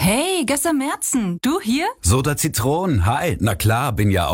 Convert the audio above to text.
Hey, Gösser Merzen, du hier? Soda Zitronen, hi. Na klar, bin ja